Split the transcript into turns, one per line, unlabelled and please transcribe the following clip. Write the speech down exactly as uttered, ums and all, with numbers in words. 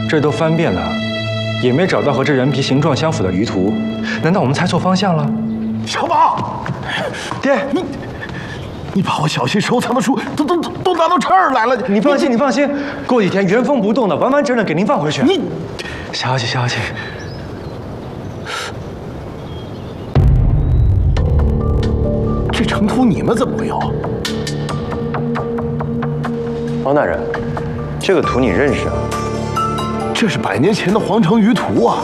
这都翻遍了，也没找到和这人皮形状相符的鱼图。难道我们猜错方向了？
小宝，
爹，
你你把我小心收藏的书都都都都拿到这儿来了。
你放心，你放心，过几天原封不动的、完完整整给您放回去。
你，
消气消气。
这成图你们怎么会有？
王大人，这个图你认识啊？
这是百年前的皇城鱼图啊！